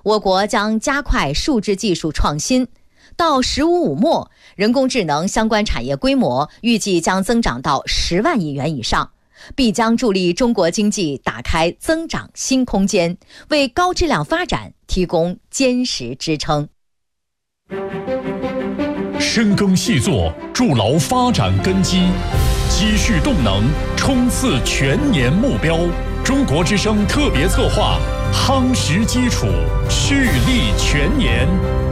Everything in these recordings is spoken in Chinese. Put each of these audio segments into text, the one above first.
我国将加快数字技术创新。到“十五五”末，人工智能相关产业规模预计将增长到10万亿元以上，必将助力中国经济打开增长新空间，为高质量发展提供坚实支撑。 深耕细作，筑牢发展根基，积蓄动能，冲刺全年目标。中国之声特别策划，夯实基础，蓄力全年。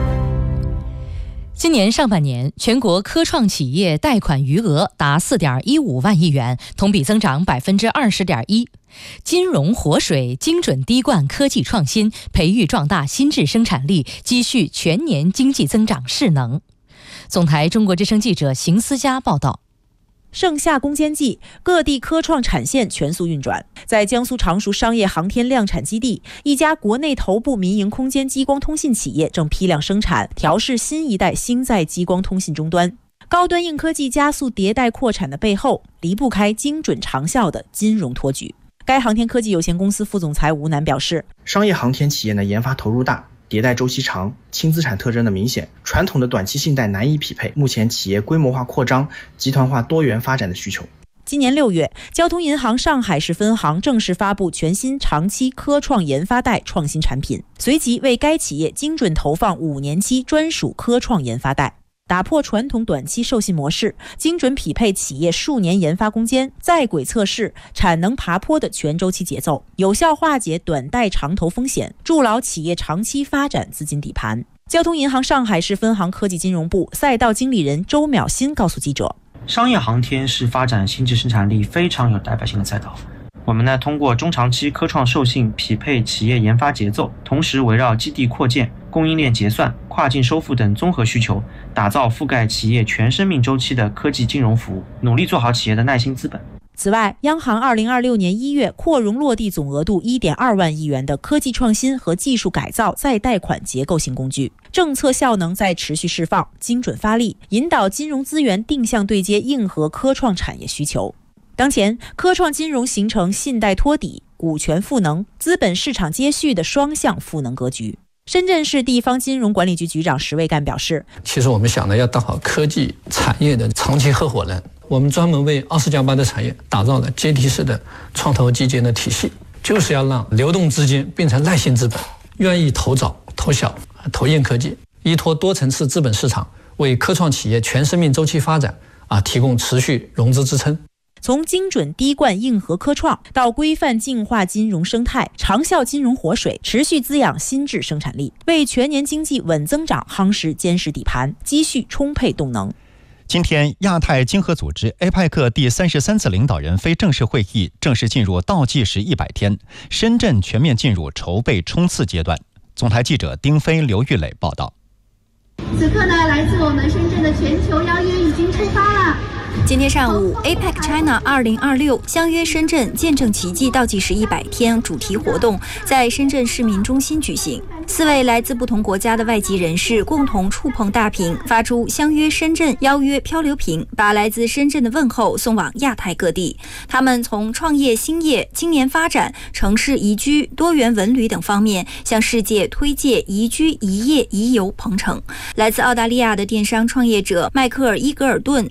今年上半年，全国科创企业贷款余额达4.15万亿元，同比增长20.1%。金融活水，精准滴灌科技创新，培育壮大新质生产力，积蓄全年经济增长势能。总台中国之声记者邢思佳报道。 盛夏攻坚季，各地科创产线全速运转。在江苏常熟商业航天量产基地，一家国内头部民营空间激光通信企业正批量生产、调试新一代星载激光通信终端。高端硬科技加速迭代扩产的背后，离不开精准长效的金融托举。该航天科技有限公司副总裁吴楠表示， 商业航天企业研发投入大，迭代周期长，轻资产特征的明显，传统的短期信贷难以匹配目前企业规模化扩张、集团化多元发展的需求。 今年6月，交通银行上海市分行正式发布全新长期科创研发贷创新产品，随即为该企业精准投放5年期专属科创研发贷，打破传统短期授信模式，精准匹配企业数年研发攻坚、在轨测试、产能爬坡的全周期节奏，有效化解短贷长投风险，筑牢企业长期发展资金底盘。交通银行上海市分行科技金融部赛道经理人周淼新告诉记者， 商业航天是发展新质生产力非常有代表性的赛道。我们通过中长期科创授信匹配企业研发节奏，同时围绕基地扩建、供应链结算、跨境收付等综合需求，打造覆盖企业全生命周期的科技金融服务，努力做好企业的耐心资本。 此外，央行2026年1月扩容落地总额度1.2万亿元的科技创新和技术改造再贷款结构性工具，政策效能在持续释放，精准发力，引导金融资源定向对接硬核科创产业需求。当前，科创金融形成信贷托底、股权赋能、资本市场接续的双向赋能格局。深圳市地方金融管理局局长石卫干表示， 其实我们想的要当好科技产业的长期合伙人，我们专门为20+8的产业打造了阶梯式的创投基金的体系，就是要让流动资金变成耐性资本，愿意投早、投小、投硬科技，依托多层次资本市场，为科创企业全生命周期发展提供持续融资支撑。 从精准滴灌硬核科创到规范净化金融生态，长效金融活水，持续滋养新质生产力，为全年经济稳增长夯实坚实底盘，积蓄充沛动能。 今天，亚太经合组织 APEC 第33次领导人非正式会议正式进入倒计时100天，深圳全面进入筹备冲刺阶段。总台记者丁飞、刘玉磊报道。 此刻呢，来自我们深圳的全球邀约已经出发了。 今天上午 APEC China 2026相约深圳见证奇迹倒计时100天主题活动在深圳市民中心举行。4位来自不同国家的外籍人士共同触碰大屏，发出相约深圳邀约漂流瓶，把来自深圳的问候送往亚太各地。他们从创业兴业、青年发展、城市宜居、多元文旅等方面向世界推介宜居、宜业、宜游鹏程。来自澳大利亚的电商创业者迈克尔·伊格尔顿，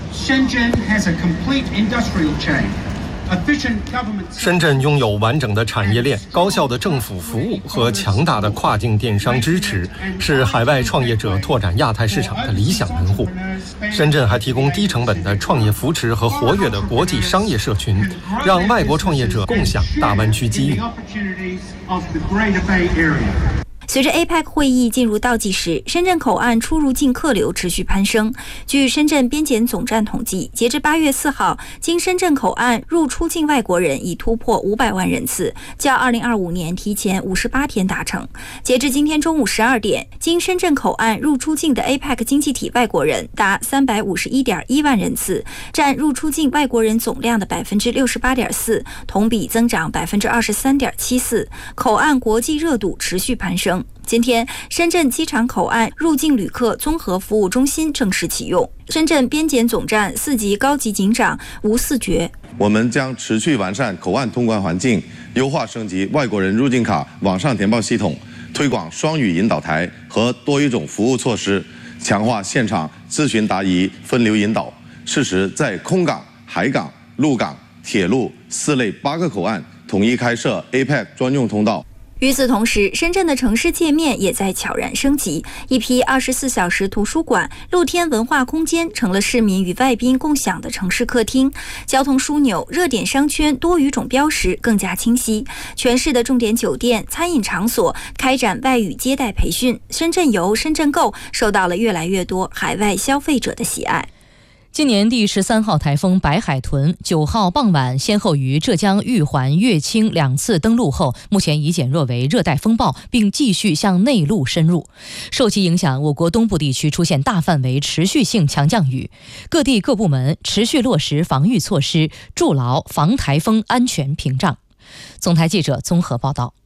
深圳拥有完整的产业链、高效的政府服务和强大的跨境电商支持，是海外创业者拓展亚太市场的理想门户。深圳还提供低成本的创业扶持和活跃的国际商业社群，让外国创业者共享大湾区机遇。 随着 APEC 会议进入倒计时，深圳口岸出入境客流持续攀升。据深圳边检总站统计，截至8月4号，经深圳口岸入出境外国人已突破500万人次，较2025年提前58天达成。截至今天中午12点，经深圳口岸入出境的 APEC 经济体外国人达351.1万人次，占入出境外国人总量的68.4%，同比增长23.74%。口岸国际热度持续攀升。今天，深圳机场口岸入境旅客综合服务中心正式启用。深圳边检总站4级高级警长吴四觉： 我们将持续完善口岸通关环境，优化升级外国人入境卡网上填报系统， 推广双语引导台和多语种服务措施，强化现场咨询答疑分流引导，适时在空港、海港、陆港、铁路4类8个口岸统一开设 APEC 专用通道。 与此同时，深圳的城市界面也在悄然升级，一批24小时图书馆、露天文化空间成了市民与外宾共享的城市客厅，交通枢纽、热点商圈多语种标识更加清晰。全市的重点酒店、餐饮场所开展外语接待培训，深圳游、深圳购受到了越来越多海外消费者的喜爱。 今年第13号台风白海豚9号傍晚先后于浙江玉环、乐清2次登陆后，目前已减弱为热带风暴，并继续向内陆深入。受其影响，我国东部地区出现大范围持续性强降雨，各地各部门持续落实防御措施，筑牢防台风安全屏障。总台记者综合报道。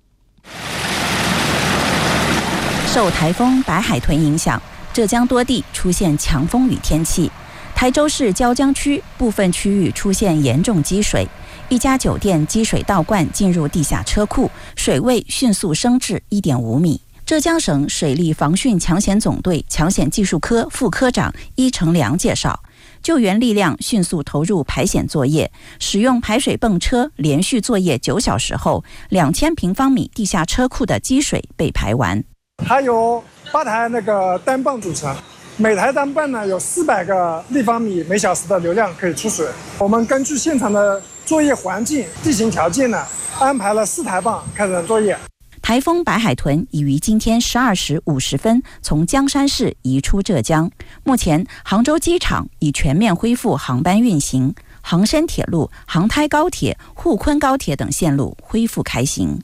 受台风白海豚影响，浙江多地出现强风雨天气。台州市椒江区部分区域出现严重积水，一家酒店积水倒灌进入地下车库，水位迅速升至1.5米。浙江省水利防汛抢险总队抢险技术科副科长伊成良介绍，救援力量迅速投入排险作业，使用排水泵车连续作业9小时后，2000平方米地下车库的积水被排完。 它由8台单泵组成，每台单泵呢有400个立方米每小时的流量可以出水。我们根据现场的作业环境、地形条件呢，安排了4台泵开展作业。 台风白海豚已于今天12时50分从江山市移出浙江，目前杭州机场已全面恢复航班运行，杭深铁路、杭台高铁、沪昆高铁等线路恢复开行。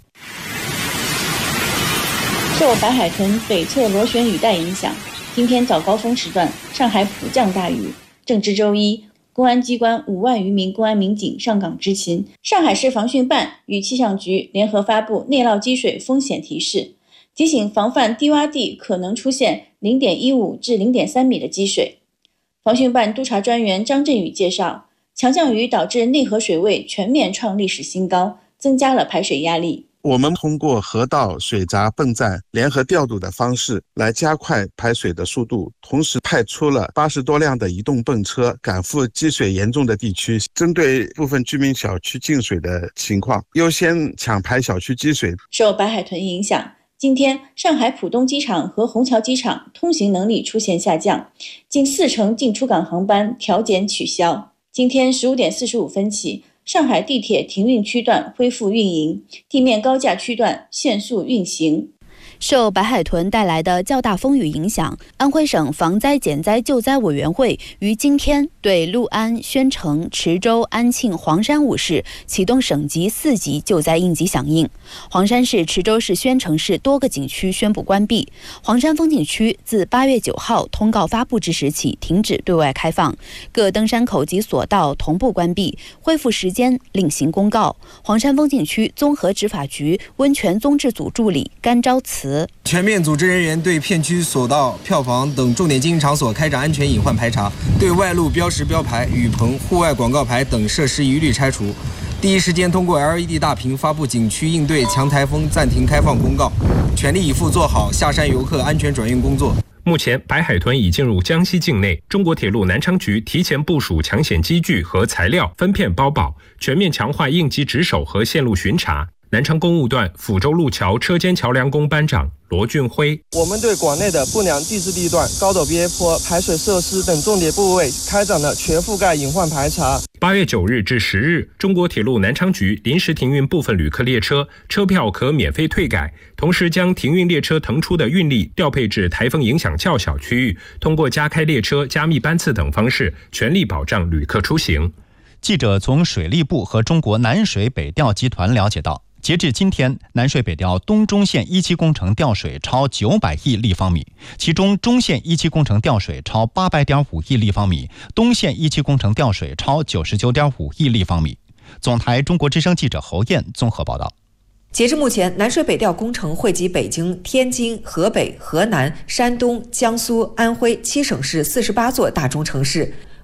受白海豚北侧螺旋雨带影响，今天早高峰时段，上海普降大雨。正值周一，公安机关5万余名公安民警上岗执勤。上海市防汛办与气象局联合发布内涝积水风险提示，提醒防范低洼地可能出现0.15至0.3米的积水。防汛办督察专员张振宇介绍，强降雨导致内河水位全面创历史新高，增加了排水压力。 我们通过河道、水闸、泵站联合调度的方式来加快排水的速度，同时派出了80多辆的移动泵车赶赴积水严重的地区，针对部分居民小区进水的情况，优先抢排小区积水。 受白海豚影响，今天上海浦东机场和虹桥机场通行能力出现下降，近40%进出港航班调减取消。今天15点45分起，上海地铁停运区段恢复运营，地面高架区段限速运行。 受白海豚带来的较大风雨影响，安徽省防灾减灾救灾委员会于今天对六安、宣城、池州、安庆、黄山5市启动省级4级救灾应急响应。黄山市、池州市、宣城市多个景区宣布关闭，黄山风景区自8月9号通告发布之时起停止对外开放，各登山口及索道同步关闭，恢复时间另行公告。黄山风景区综合执法局温泉综治组助理甘昭慈： 全面组织人员对片区索道、票房等重点经营场所开展安全隐患排查，对外路标识标牌、雨棚、户外广告牌等设施一律拆除。第一时间通过 LED 大屏发布景区应对强台风暂停开放公告，全力以赴做好下山游客安全转运工作。 目前，白海豚已进入江西境内，中国铁路南昌局提前部署抢险机具和材料，分片包保，全面强化应急值守和线路巡查。南昌公务段抚州路桥车间桥梁工班长罗俊辉： 我们对管内的不良地质地段、高陡边坡、排水设施等重点部位开展了全覆盖隐患排查。 8月9日至10日，中国铁路南昌局临时停运部分旅客列车，车票可免费退改，同时将停运列车腾出的运力调配至台风影响较小区域，通过加开列车、加密班次等方式，全力保障旅客出行。 记者从水利部和中国南水北调集团了解到，截至今天，南水北调东中线1期工程调水超900亿立方米，其中中线1期工程调水超800.5亿立方米，东线1期工程调水超99.5亿立方米。总台中国之声记者侯燕综合报道。 截至目前，南水北调工程惠及北京、天津、河北、河南、山东、江苏、安徽7省市48座大中城市。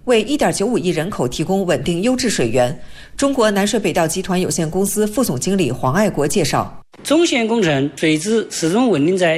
为1.95亿人口提供稳定优质水源。中国南水北调集团有限公司副总经理黄爱国介绍， 中线工程水质始终稳定在